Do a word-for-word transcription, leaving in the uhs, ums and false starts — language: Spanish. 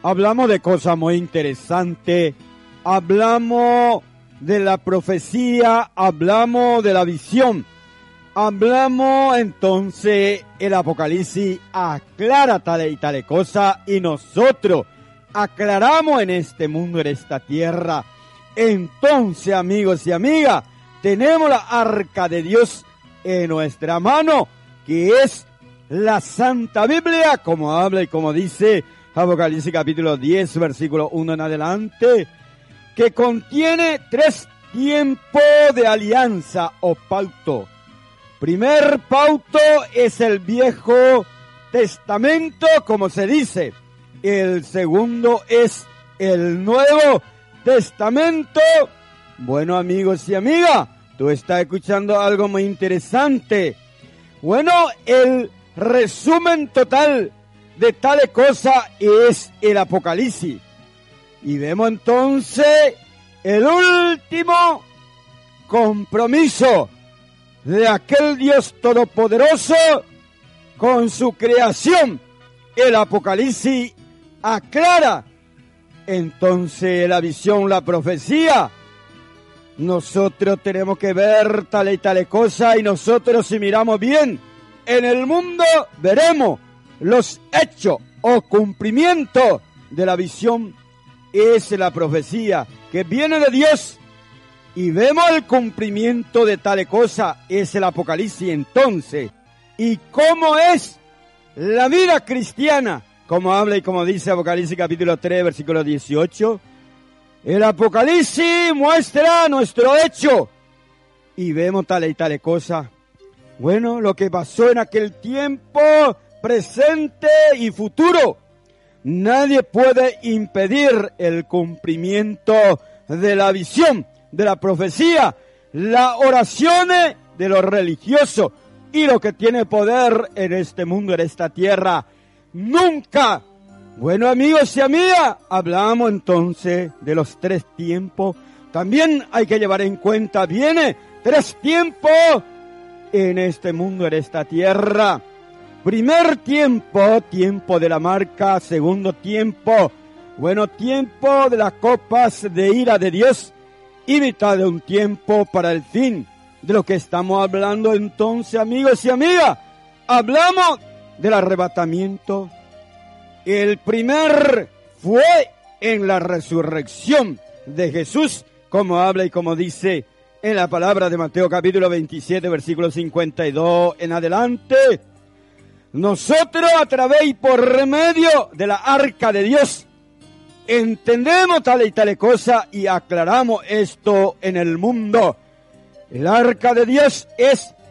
hablamos de cosas muy interesantes, hablamos de la profecía, hablamos de la visión, hablamos entonces el Apocalipsis aclara tal y tal cosa y nosotros aclaramos en este mundo, en esta tierra. Entonces, amigos y amigas, tenemos la arca de Dios en nuestra mano, que es la Santa Biblia, como habla y como dice Apocalipsis capítulo diez, versículo uno en adelante, que contiene tres tiempos de alianza o pauto. Primer pauto es el Viejo Testamento, como se dice. El segundo es el Nuevo Testamento. Bueno, amigos y amigas, tú estás escuchando algo muy interesante. Bueno, el resumen total de tal cosa es el Apocalipsis. Y vemos entonces el último compromiso de aquel Dios todopoderoso con su creación. El Apocalipsis aclara entonces la visión, la profecía. Nosotros tenemos que ver tal y tal cosa, y nosotros, si miramos bien en el mundo, veremos los hechos o cumplimientos de la visión. Es la profecía que viene de Dios, y vemos el cumplimiento de tal cosa, es el Apocalipsis. Entonces, ¿y cómo es la vida cristiana? Como habla y como dice Apocalipsis capítulo tres, versículo dieciocho. El Apocalipsis muestra nuestro hecho y vemos tal y tal cosa. Bueno, lo que pasó en aquel tiempo, presente y futuro. Nadie puede impedir el cumplimiento de la visión, de la profecía, las oraciones de los religiosos y lo que tiene poder en este mundo, en esta tierra. Nunca. Bueno, amigos y amigas, hablamos entonces de los tres tiempos. También hay que llevar en cuenta, viene tres tiempos en este mundo, en esta tierra. Primer tiempo, tiempo de la marca. Segundo tiempo, bueno, tiempo de las copas de ira de Dios. Y mitad de un tiempo para el fin. De lo que estamos hablando entonces, amigos y amigas, hablamos del arrebatamiento. El primer fue en la resurrección de Jesús, como habla y como dice en la palabra de Mateo capítulo veintisiete, versículo cincuenta y dos en adelante. Nosotros, a través y por remedio de la arca de Dios, entendemos tal y tal cosa y aclaramos esto en el mundo. El arca de Dios es